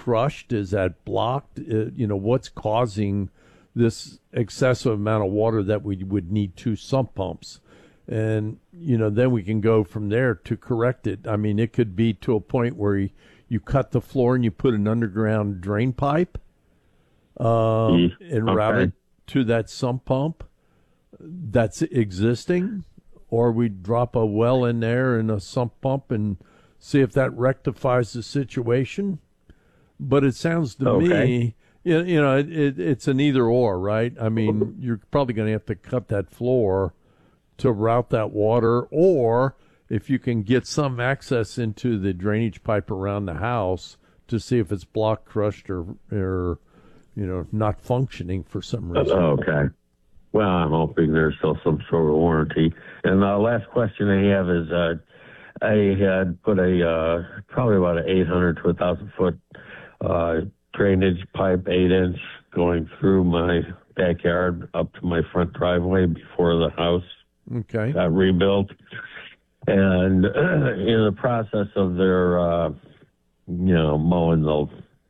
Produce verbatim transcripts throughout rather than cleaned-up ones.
crushed? Is that blocked? Uh, you know, what's causing this excessive amount of water that we would need two sump pumps? And, you know, then we can go from there to correct it. I mean, it could be to a point where you, you cut the floor and you put an underground drain pipe um, mm, and okay. route it to that sump pump that's existing, or we drop a well in there and a sump pump and see if that rectifies the situation. But it sounds to okay. me, you, you know, it, it, it's an either or, right? I mean, you're probably going to have to cut that floor to route that water, or if you can get some access into the drainage pipe around the house to see if it's blocked, crushed, or, or you know, not functioning for some reason. Okay. Well, I'm hoping there's still some sort of warranty. And the last question I have is, uh, I had put a uh, probably about an eight hundred to one thousand foot uh, drainage pipe, eight inch, going through my backyard up to my front driveway before the house okay. got rebuilt. And uh, in the process of their, uh, you know, mowing the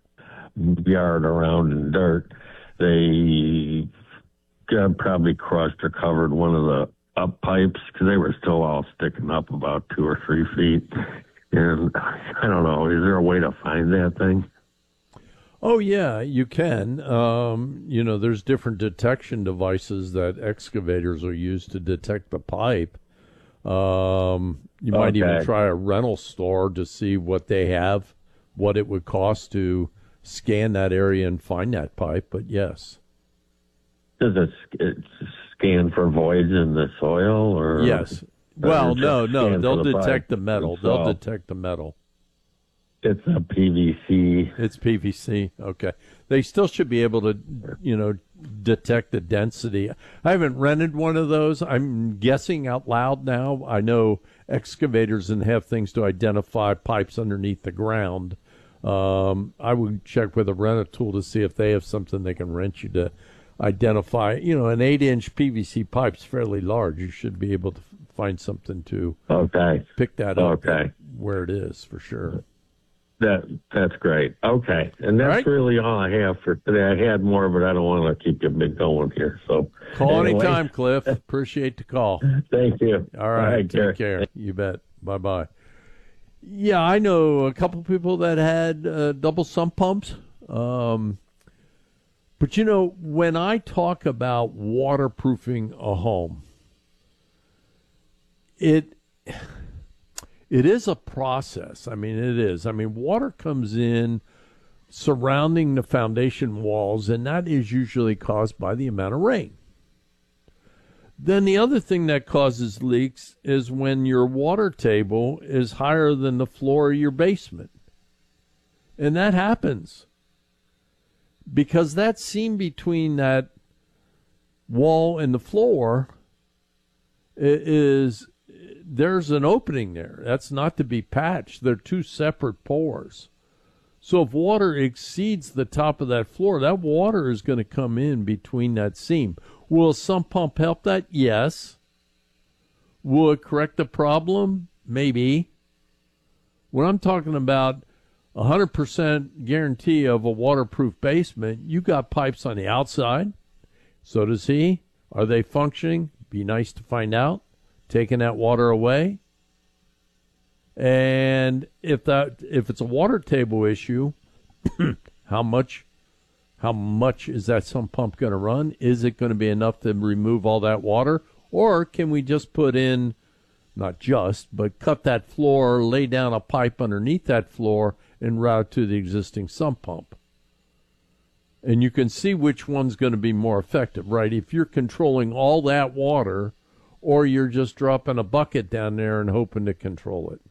yard around in dirt, they uh, probably crushed or covered one of the up pipes because they were still all sticking up about two or three feet. And I don't know, is there a way to find that thing? Oh, yeah, you can. Um, you know, there's different detection devices that excavators will use to detect the pipe. Um, you might okay. even try a rental store to see what they have, what it would cost to scan that area and find that pipe, but yes. Does it, it scan for voids in the soil? Or yes. Well, no, no, they'll the detect the metal. They'll detect the metal. It's a P V C. It's P V C. Okay. They still should be able to, you know, detect the density. I haven't rented one of those. I'm guessing out loud now. I know excavators and have things to identify pipes underneath the ground. Um, I would check with a rental tool to see if they have something they can rent you to identify. You know, an eight-inch P V C pipe's fairly large. You should be able to find something to okay. pick that up okay. where it is for sure. That that's great. Okay, and that's right. really all I have for today. I had more, but I don't want to keep you big going here. So call anyway. anytime, Cliff. Appreciate the call. Thank you. All right, all right take care. care. You bet. Bye bye. Yeah, I know a couple people that had uh, double sump pumps. Um, but you know, when I talk about waterproofing a home, it. It is a process. I mean, it is. I mean, water comes in surrounding the foundation walls, and that is usually caused by the amount of rain. Then the other thing that causes leaks is when your water table is higher than the floor of your basement. And that happens because that seam between that wall and the floor is... there's an opening there. That's not to be patched. They're two separate pores. So if water exceeds the top of that floor, that water is going to come in between that seam. Will a sump pump help that? Yes. Will it correct the problem? Maybe. When I'm talking about one hundred percent guarantee of a waterproof basement, you got pipes on the outside. So does he. Are they functioning? Be nice to find out. Taking that water away. And if that if it's a water table issue, how much how much is that sump pump going to run? Is it going to be enough to remove all that water? Or can we just put in, not just, but cut that floor, lay down a pipe underneath that floor, and route to the existing sump pump? And you can see which one's going to be more effective, right? If you're controlling all that water, or you're just dropping a bucket down there and hoping to control it.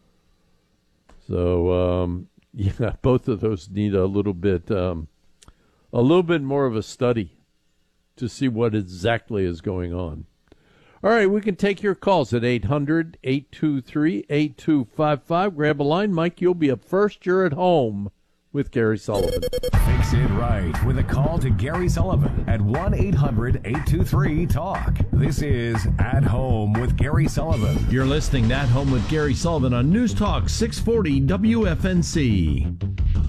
So, um, yeah, both of those need a little bit, um, a little bit more of a study to see what exactly is going on. All right, we can take your calls at eight hundred, eight two three, eight two five five. Grab a line. Mike, you'll be up first. You're at home with Gary Sullivan. Fix it right with a call to Gary Sullivan at one eight hundred, eight two three, talk. This is At Home with Gary Sullivan. You're listening to At Home with Gary Sullivan on News Talk six forty W F N C.